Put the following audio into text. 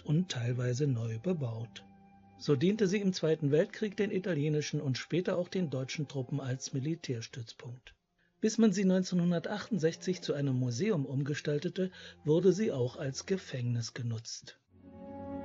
und teilweise neu bebaut. So diente sie im Zweiten Weltkrieg den italienischen und später auch den deutschen Truppen als Militärstützpunkt. Bis man sie 1968 zu einem Museum umgestaltete, wurde sie auch als Gefängnis genutzt.